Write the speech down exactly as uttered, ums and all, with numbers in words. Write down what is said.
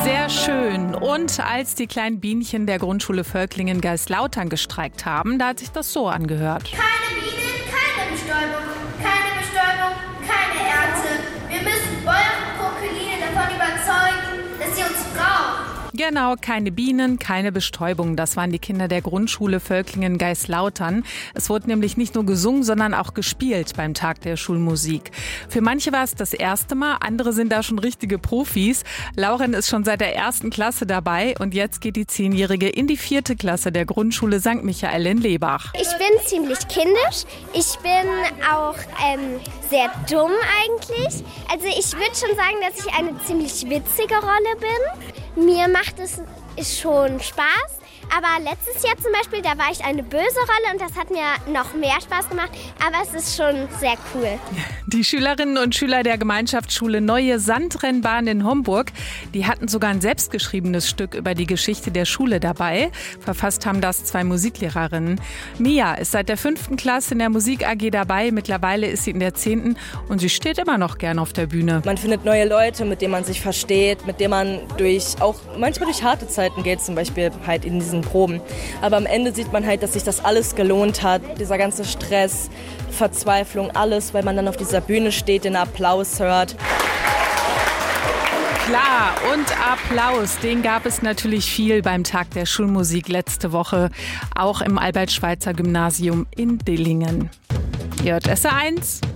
Sehr schön. Und als die kleinen Bienchen der Grundschule Völklingen-Geislautern gestreikt haben, da hat sich das so angehört. Keine Bienen, keine Bestäubung, keine Bestäubung, keine Ernte. Wir müssen Bäuer und Krokodile davon überzeugen, dass sie uns brauchen. Genau, keine Bienen, keine Bestäubung. Das waren die Kinder der Grundschule Völklingen-Geislautern. Es wurde nämlich nicht nur gesungen, sondern auch gespielt beim Tag der Schulmusik. Für manche war es das erste Mal, andere sind da schon richtige Profis. Lauren ist schon seit der ersten Klasse dabei und jetzt geht die Zehnjährige in die vierte Klasse der Grundschule Sankt Michael in Lebach. Ich bin ziemlich kindisch. Ich bin auch ähm, sehr dumm eigentlich. Also ich würde schon sagen, dass ich eine ziemlich witzige Rolle bin. Mir macht es ist schon Spaß, aber letztes Jahr zum Beispiel, da war ich eine böse Rolle und das hat mir noch mehr Spaß gemacht, aber es ist schon sehr cool. Die Schülerinnen und Schüler der Gemeinschaftsschule Neue Sandrennbahn in Homburg, die hatten sogar ein selbstgeschriebenes Stück über die Geschichte der Schule dabei. Verfasst haben das zwei Musiklehrerinnen. Mia ist seit der fünften Klasse in der Musik A G dabei, mittlerweile ist sie in der zehnten und sie steht immer noch gern auf der Bühne. Man findet neue Leute, mit denen man sich versteht, mit denen man durch auch manchmal durch harte Zeiten geht, zum Beispiel halt in diesen Proben. Aber am Ende sieht man halt, dass sich das alles gelohnt hat, dieser ganze Stress, Verzweiflung, alles, weil man dann auf dieser Bühne steht, den Applaus hört. Klar, und Applaus, den gab es natürlich viel beim Tag der Schulmusik letzte Woche, auch im Albert-Schweitzer-Gymnasium in Dillingen. J S eins